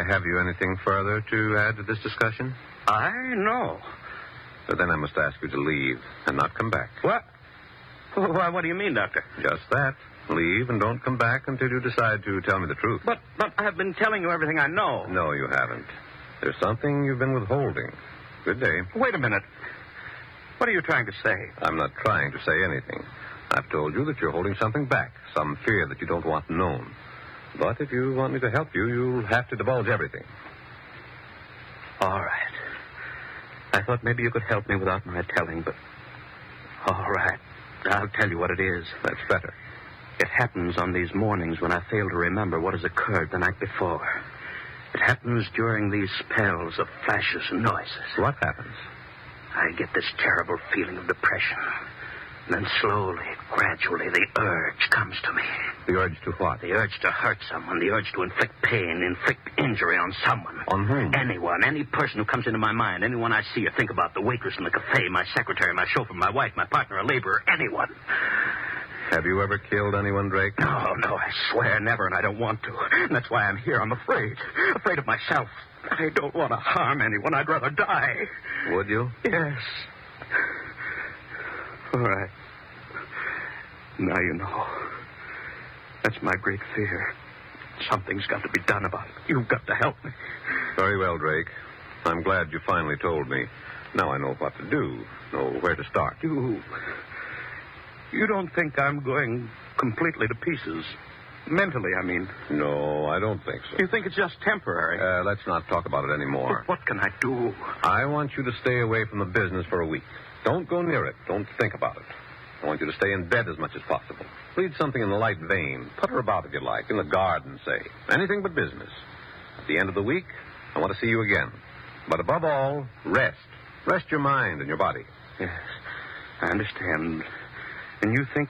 Have you anything further to add to this discussion? No. So then I must ask you to leave and not come back. What? Why, what do you mean, Doctor? Just that. Leave and don't come back until you decide to tell me the truth. But I've been telling you everything I know. No, you haven't. There's something you've been withholding. Good day. Wait a minute. What are you trying to say? I'm not trying to say anything. I've told you that you're holding something back, some fear that you don't want known. But if you want me to help you, you'll have to divulge everything. All right. I thought maybe you could help me without my telling, but... All right. I'll tell you what it is. That's better. It happens on these mornings when I fail to remember what has occurred the night before. It happens during these spells of flashes and noises. What happens? I get this terrible feeling of depression. And then slowly, gradually, the urge comes to me. The urge to what? The urge to hurt someone. The urge to inflict pain, inflict injury on someone. On whom? Anyone. Any person who comes into my mind. Anyone I see or think about. The waitress in the cafe, my secretary, my chauffeur, my wife, my partner, a laborer. Anyone. Have you ever killed anyone, Drake? No, I swear never, and I don't want to. And that's why I'm here. I'm afraid. Afraid of myself. I don't want to harm anyone. I'd rather die. Would you? Yes. All right. Now you know. That's my great fear. Something's got to be done about it. You've got to help me. Very well, Drake. I'm glad you finally told me. Now I know what to do, know where to start. You don't think I'm going completely to pieces? Mentally, I mean. No, I don't think so. You think it's just temporary? Let's not talk about it anymore. But what can I do? I want you to stay away from the business for a week. Don't go near it. Don't think about it. I want you to stay in bed as much as possible. Read something in the light vein. Putter about if you like. In the garden, say. Anything but business. At the end of the week, I want to see you again. But above all, rest. Rest your mind and your body. Yes, I understand. And you think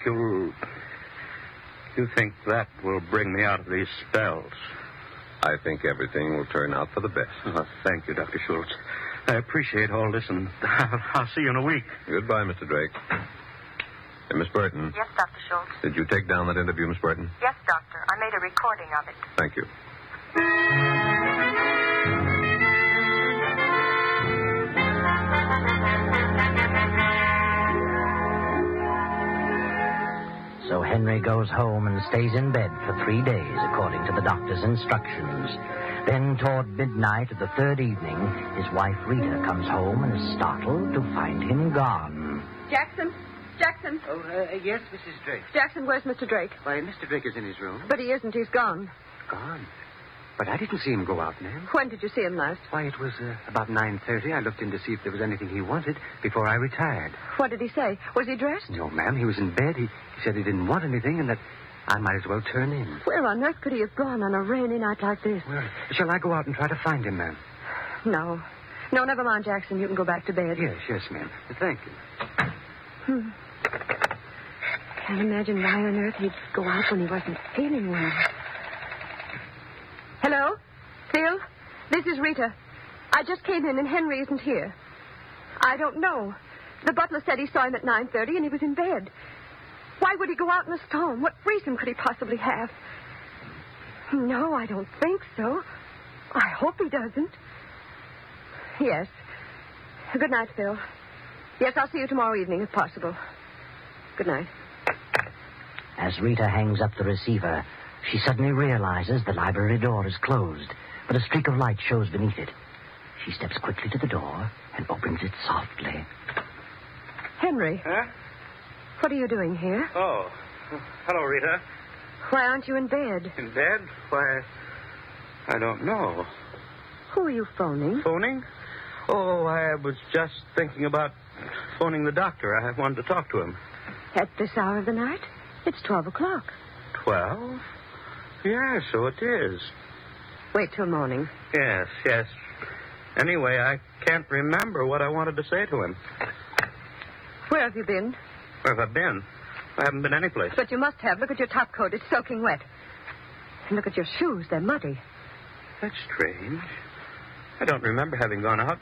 that will bring me out of these spells? I think everything will turn out for the best. Oh, thank you, Dr. Schultz. I appreciate all this, and I'll see you in a week. Goodbye, Mr. Drake. Hey, Miss Burton. Yes, Dr. Schultz. Did you take down that interview, Miss Burton? Yes, Doctor. I made a recording of it. Thank you. So Henry goes home and stays in bed for 3 days, according to the doctor's instructions. Then, toward midnight of the third evening, his wife Rita comes home and is startled to find him gone. Jackson? Oh, yes, Mrs. Drake. Jackson, where's Mr. Drake? Why, Mr. Drake is in his room. But he isn't. He's gone. Gone? But I didn't see him go out, ma'am. When did you see him last? Why, it was about 9:30. I looked in to see if there was anything he wanted before I retired. What did he say? Was he dressed? No, ma'am. He was in bed. He said he didn't want anything and that I might as well turn in. Where on earth could he have gone on a rainy night like this? Well, shall I go out and try to find him, ma'am? No, never mind, Jackson. You can go back to bed. Yes, ma'am. Thank you. Can't imagine why on earth he'd go out when he wasn't feeling well. Hello? Phil? This is Rita. I just came in and Henry isn't here. I don't know. The butler said he saw him at 9:30 and he was in bed. Why would he go out in a storm? What reason could he possibly have? No, I don't think so. I hope he doesn't. Yes. Good night, Phil. Yes, I'll see you tomorrow evening if possible. Good night. As Rita hangs up the receiver, she suddenly realizes the library door is closed, but a streak of light shows beneath it. She steps quickly to the door and opens it softly. Henry. Huh? What are you doing here? Oh. Hello, Rita. Why aren't you in bed? In bed? Why, I don't know. Who are you phoning? Phoning? Oh, I was just thinking about phoning the doctor. I wanted to talk to him. At this hour of the night? It's 12 o'clock. 12? Yeah, so it is. Wait till morning. Yes. Anyway, I can't remember what I wanted to say to him. Where have you been? Where have I been? I haven't been anyplace. But you must have. Look at your top coat. It's soaking wet. And look at your shoes. They're muddy. That's strange. I don't remember having gone out.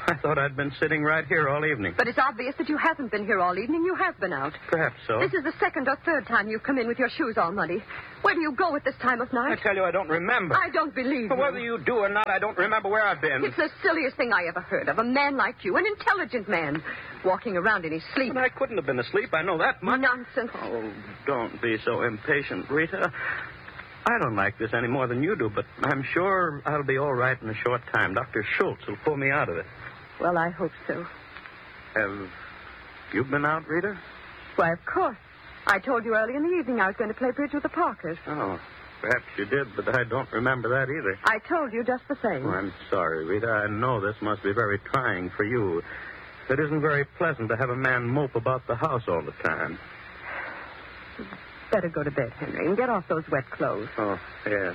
I thought I'd been sitting right here all evening. But it's obvious that you haven't been here all evening. You have been out. Perhaps so. This is the second or third time you've come in with your shoes all muddy. Where do you go at this time of I night? tell you, I don't remember. I don't believe But you. whether you do or not, I don't remember where I've been. It's the silliest thing I ever heard of. A man like you, an intelligent man, walking around in his sleep. But I couldn't have been asleep. I know that much. Nonsense. Oh, don't be so impatient, Rita. I don't like this any more than you do, but I'm sure I'll be all right in a short time. Dr. Schultz will pull me out of it. Well, I hope so. Have you been out, Rita? Why, of course. I told you early in the evening I was going to play bridge with the Parkers. Oh, perhaps you did, but I don't remember that either. I told you just the same. Oh, I'm sorry, Rita. I know this must be very trying for you. It isn't very pleasant to have a man mope about the house all the time. Better go to bed, Henry, and get off those wet clothes. Oh, yes.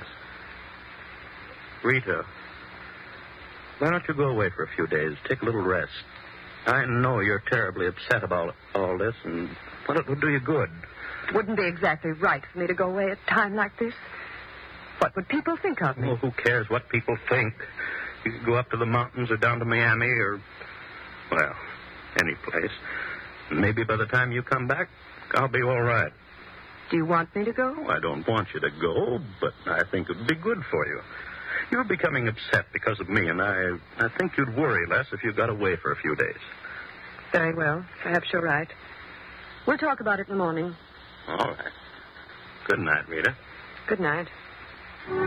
Rita, why don't you go away for a few days? Take a little rest. I know you're terribly upset about all this, and well, it would do you good. It wouldn't be exactly right for me to go away at a time like this. What would people think of me? Well, who cares what people think? You could go up to the mountains or down to Miami or, well, any place. And maybe by the time you come back, I'll be all right. Do you want me to go? I don't want you to go, but I think it would be good for you. You're becoming upset because of me, and I think you'd worry less if you got away for a few days. Very well. Perhaps you're right. We'll talk about it in the morning. All right. Good night, Rita. Good night.